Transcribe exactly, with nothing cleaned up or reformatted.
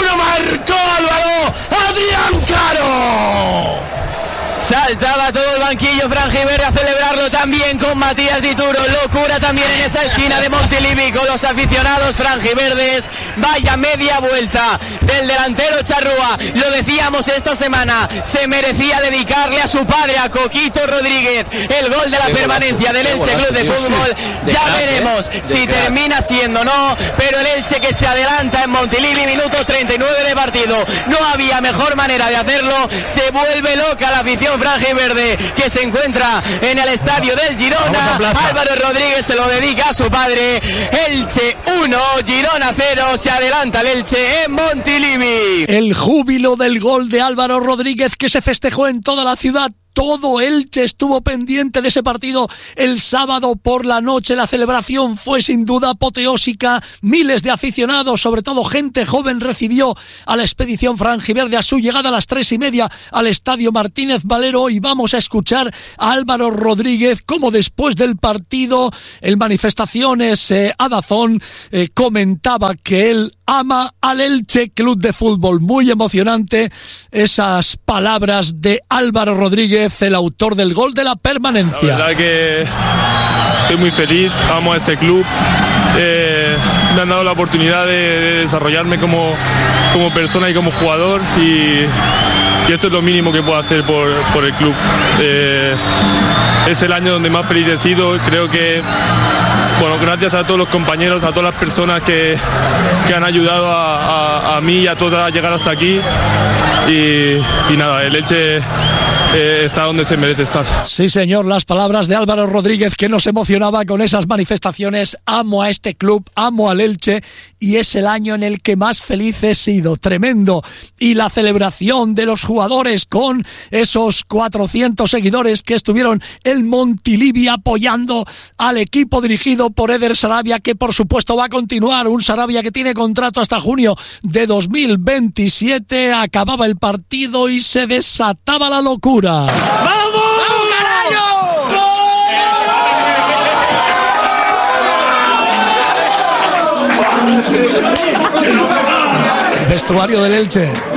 Lo marcó Álvaro Adrián Caro. Saltaba todo el banquillo franjiverde a celebrarlo también con Matías Dituro. Locura también en esa esquina de Montilivi con los aficionados franjiverdes. Vaya media vuelta del delantero Charrúa. Lo decíamos esta semana, se merecía dedicarle a su padre, a Coquito Rodríguez, el gol de la permanencia del Elche Club de Fútbol. Ya veremos si termina siendo o no, pero el Elche que se adelanta en Montilivi, minuto treinta y nueve de partido. No había mejor manera de hacerlo. Se vuelve loca la afición franjiverde que se encuentra en el estadio del Girona. Álvaro Rodríguez se lo dedica a su padre. Elche uno, Girona cero. Se adelanta el Elche en Montilivi. El júbilo del gol de Álvaro Rodríguez que se festejó en toda la ciudad. Todo Elche estuvo pendiente de ese partido el sábado por la noche. La celebración fue sin duda apoteósica. Miles de aficionados, sobre todo gente joven, recibió a la expedición franjiverde a su llegada a las tres y media al Estadio Martínez Valero. Y vamos a escuchar a Álvaro Rodríguez como después del partido en manifestaciones eh, a Dazón eh, comentaba que él ama al Elche Club de Fútbol. Muy emocionante esas palabras de Álvaro Rodríguez, el autor del gol de la permanencia. La verdad que estoy muy feliz, amo a este club. Eh, me han dado la oportunidad de, de desarrollarme como, como persona y como jugador y, y esto es lo mínimo que puedo hacer por, por el club. Eh, es el año donde más feliz he sido. Creo que, bueno, gracias a todos los compañeros, a todas las personas que, que han ayudado a, a, a mí y a todos a llegar hasta aquí. Y, y nada, el Elche eh, está donde se merece estar. Sí, señor, las palabras de Álvaro Rodríguez que nos emocionaba con esas manifestaciones. Amo a este club, amo al Elche y es el año en el que más feliz he sido. Tremendo. Y la celebración de los jugadores con esos cuatrocientos seguidores que estuvieron en Montilivi apoyando al equipo dirigido por Eder Sarabia, que por supuesto va a continuar. Un Sarabia que tiene contrato hasta junio de dos mil veintisiete. Acababa el partido y se desataba la locura. ¡Vamos! ¡Vamos, carajo! Vestuario del Elche.